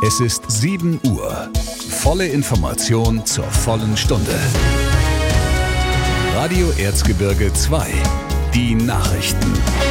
Es ist 7 Uhr. Volle Information zur vollen Stunde. Radio Erzgebirge 2. Die Nachrichten.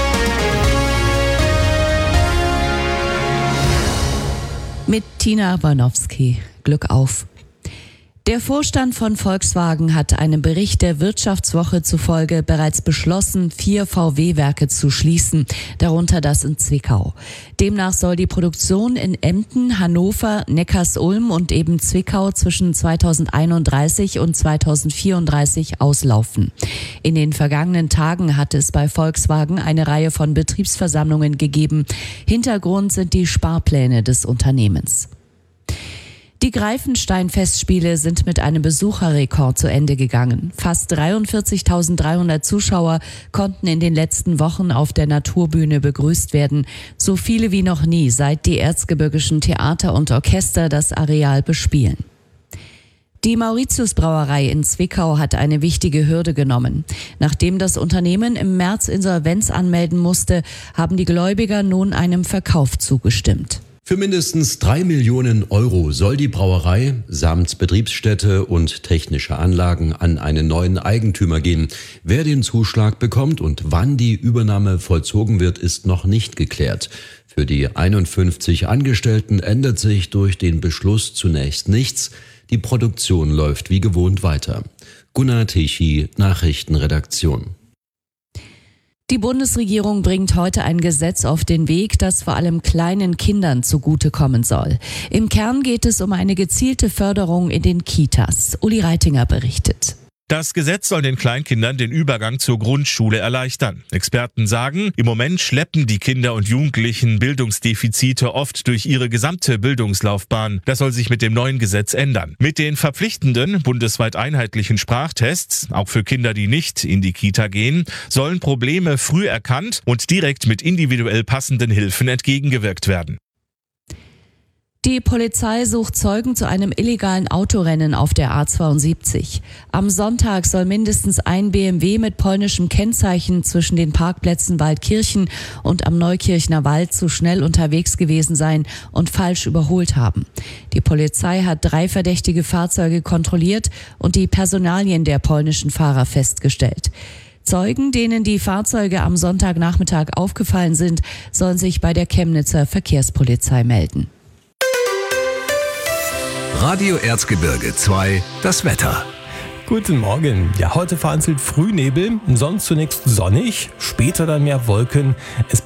Mit Tina Warnowski. Glück auf. Der Vorstand von Volkswagen hat einem Bericht der Wirtschaftswoche zufolge bereits beschlossen, 4 VW-Werke zu schließen, darunter das in Zwickau. Demnach soll die Produktion in Emden, Hannover, Neckarsulm und eben Zwickau zwischen 2031 und 2034 auslaufen. In den vergangenen Tagen hat es bei Volkswagen eine Reihe von Betriebsversammlungen gegeben. Hintergrund sind die Sparpläne des Unternehmens. Die Greifenstein-Festspiele sind mit einem Besucherrekord zu Ende gegangen. Fast 43.300 Zuschauer konnten in den letzten Wochen auf der Naturbühne begrüßt werden. So viele wie noch nie, seit die erzgebirgischen Theater und Orchester das Areal bespielen. Die Mauritius-Brauerei in Zwickau hat eine wichtige Hürde genommen. Nachdem das Unternehmen im März Insolvenz anmelden musste, haben die Gläubiger nun einem Verkauf zugestimmt. Für mindestens 3 Millionen Euro soll die Brauerei samt Betriebsstätte und technische Anlagen an einen neuen Eigentümer gehen. Wer den Zuschlag bekommt und wann die Übernahme vollzogen wird, ist noch nicht geklärt. Für die 51 Angestellten ändert sich durch den Beschluss zunächst nichts. Die Produktion läuft wie gewohnt weiter. Gunnar Tichy, Nachrichtenredaktion. Die Bundesregierung bringt heute ein Gesetz auf den Weg, das vor allem kleinen Kindern zugutekommen soll. Im Kern geht es um eine gezielte Förderung in den Kitas. Uli Reitinger berichtet. Das Gesetz soll den Kleinkindern den Übergang zur Grundschule erleichtern. Experten sagen, im Moment schleppen die Kinder und Jugendlichen Bildungsdefizite oft durch ihre gesamte Bildungslaufbahn. Das soll sich mit dem neuen Gesetz ändern. Mit den verpflichtenden, bundesweit einheitlichen Sprachtests, auch für Kinder, die nicht in die Kita gehen, sollen Probleme früh erkannt und direkt mit individuell passenden Hilfen entgegengewirkt werden. Die Polizei sucht Zeugen zu einem illegalen Autorennen auf der A72. Am Sonntag soll mindestens ein BMW mit polnischem Kennzeichen zwischen den Parkplätzen Waldkirchen und am Neukirchner Wald zu schnell unterwegs gewesen sein und falsch überholt haben. Die Polizei hat 3 verdächtige Fahrzeuge kontrolliert und die Personalien der polnischen Fahrer festgestellt. Zeugen, denen die Fahrzeuge am Sonntagnachmittag aufgefallen sind, sollen sich bei der Chemnitzer Verkehrspolizei melden. Radio Erzgebirge 2, das Wetter. Guten Morgen. Ja, heute vereinzelt Frühnebel, sonst zunächst sonnig, später dann mehr Wolken. Es